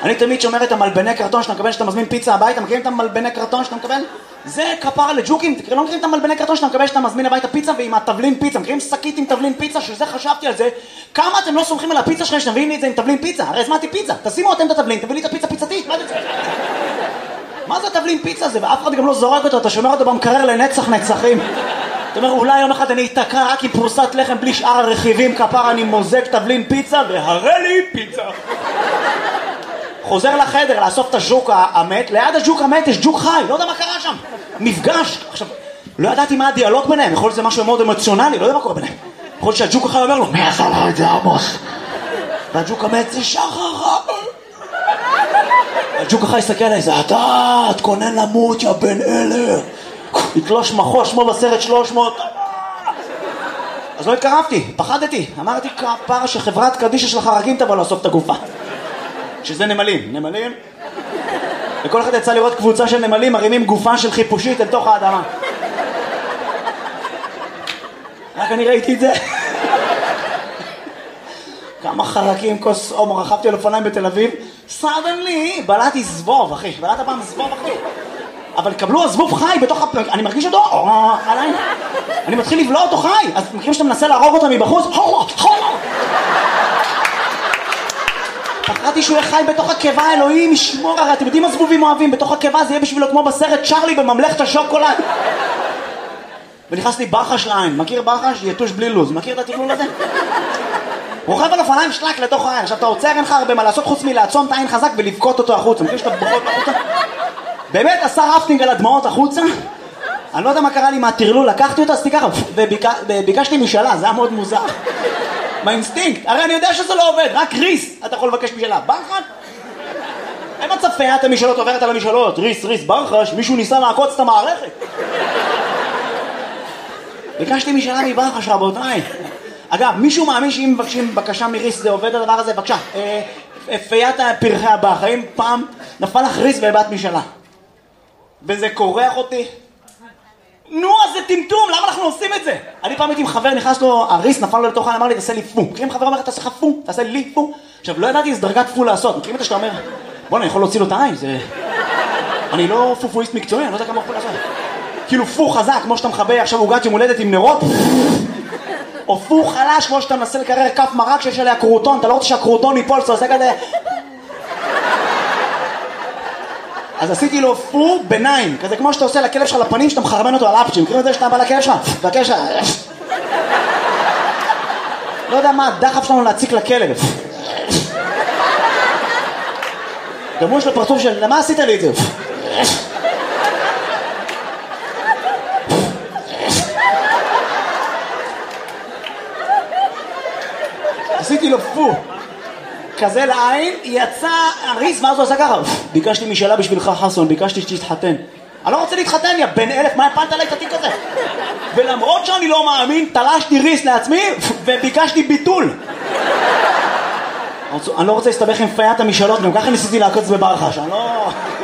אני תמיד שומר את המלבני קרטון שאתה מקבל, שאתה מזמין פיצה הביתה, מכירים את המלבני קרטון שאתה מקבל? זה כפרה לג'וקים, לא מכירים את המלבני קרטון שאתה מקבל, שאתה מזמין הביתה פיצה ועם התבלין פיצה, מכירים שקית עם תבלין פיצה, שזה חשבתי על זה, כמה אתם לא סומכים על הפיצה שלכם שתביאים לי את זה עם תבלין פיצה? הרי הזמנתי פיצה, תשימו אתם את התבלין, תביא לי את הפיצה פיצתית, מה זה התבלין פיצה הזה? ואף אחד גם לא זורק אותו, אתה שומר אותו במקרר לנצח נצחים. אתה אומר, אולי יום אחד אני אתקע רק עם פרוסת לחם בלי שאר הרכיבים, כפר אני מוזג תבלין פיצה והראה לי פיצה. חוזר לחדר לאסוף את הג'וק המת, ליד הג'וק המת יש ג'וק חי, לא יודע מה קרה שם. מפגש, עכשיו, לא ידעתי מה הדיאלוג ביניהם, יכול להיות שזה משהו מאוד אמוציונלי, לא יודע מה קורה ביניהם. יכול להיות שהג'וק החי אומר לו, מי עשה לך את זה עמוס? והג'וק המת זה שחר. הג'וק החי יסתכל עליי, זה אתה, תכונן למות יא בן אלה. יתלוש מחוש כמו בסרט 300. אז לא התקרבתי, פחדתי, אמרתי כפרה שחברת קדישה של החרקים תבוא לאסוף את הגופה. שזה נמלים, נמלים. וכל אחד יצא לראות קבוצה של נמלים מרימים גופה של חיפושית אל תוך האדמה. רק אני ראיתי את זה. כמה חרקים, כוס עומר, רכבתי על אופניים בתל אביב, סדנלי, בלעתי זבוב, אחי, בלעת פעם זבוב, אחי. אבל קבלו הזבוב חי בתוך הפלנק, אני מרגיש אותו, עליי. אני מתחיל לבלוע אותו חי, אז מכירים שאתה מנסה להרוג אותו מבחוץ, פחדתי שהוא יהיה חי בתוך הקיבה, אלוהים ישמור, הרי אתם יודעים מה זבובים אוהבים, בתוך הקיבה זה יהיה בשבילו כמו בסרט צ'רלי בממלכת השוקולד. ונכנס לי ברחש לעין, מכיר ברחש? יתוש בלי לוז, מכיר את הטרלול הזה? רוכב על אופניים שלק לתוך העין, עכשיו אתה עוצר, אין לך הרבה מה לעשות חוץ מלעצום את העין חזק ולבכות אותו החוצה, מכיר שאתה בוכות החוצה? באמת עשה רפטינג על הדמעות החוצה, אני לא יודע מה קרה לי מהטרלול, לקחתי אותו, עשיתי ככה, וביקשתי משאלה, זה היה מאוד מוזר. מהאינסטינקט, הרי אני יודע שזה לא עובד, רק ריס אתה יכול לבקש משאלה, ברחת? אין מצב פיית המשאלות עוברת על המשאלות, ריס, ברחש, מישהו ניסה לעקוץ את המערכת. ביקשתי משאלה מברחש, רבותיי. אגב, מישהו מאמין שאם מבקשים בקשה מריס זה עובד הדבר הזה? בבקשה, פיית פרחי הבא, האם פעם נפל לך ריס והבאת משאלה? וזה קורח אותי? נו, אז זה טמטום, למה אנחנו עושים את זה? אני פעם הייתי עם חבר, נכנס לו, הריס נפל לו לתוך העין, אמר לי, תעשה לי פו. מכירים חבר אומר, תעשה לך פו, תעשה לי פו. עכשיו, לא ידעתי איזה דרגת פו לעשות. מכירים את שאתה אומר, בוא, אני יכול להוציא לו את העין, זה... אני לא פופואיסט מקצועי, אני לא יודע כמה פו לעשות. כאילו פו חזק, כמו שאתה מחבא עכשיו עוגת יום הולדת עם נרות, או פו חלש, כמו שאתה מנסה לקרר כף מרק שיש עליה קרוטון, אתה לא רוצה שהקרוטון ייפול, אתה עושה כזה... אז עשיתי לו פו ביניים, כזה כמו שאתה עושה לכלב שלך לפנים, שאתה מחרבן אותו על אפצ'ים, מכירים את זה שאתה בא לכלב שלך, והכלב שלך... לא יודע מה, דחף שלנו להציק לכלב. גם יש לו פרצוף של, למה עשית לי את זה? עשיתי לו פו. כזה לעין, יצא הריס, ואז הוא עשה ככה, ביקשתי משאלה בשבילך חסון, ביקשתי שתתחתן. אני לא רוצה להתחתן, יא בן אלף, מה הפלת עליי את התיק הזה? ולמרות שאני לא מאמין, תלשתי ריס לעצמי, וביקשתי ביטול. אני לא רוצה להסתבך עם פיית המשאלות, גם ככה ניסיתי לעקוץ בברחש, אני לא...